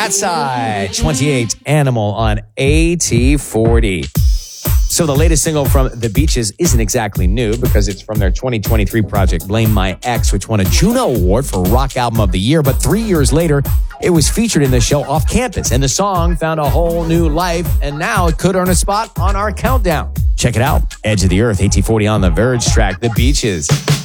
Cat's Eye 28 Animal on AT40. So the latest single from The Beaches isn't exactly new because it's from their 2023 project Blame My Ex, which won a Juno Award for Rock Album of the Year. But 3 years later, it was featured in the show Off Campus, and the song found a whole new life, and now it could earn a spot on our countdown. Check it out. Edge of the Earth, AT40 on the Verge track, The Beaches.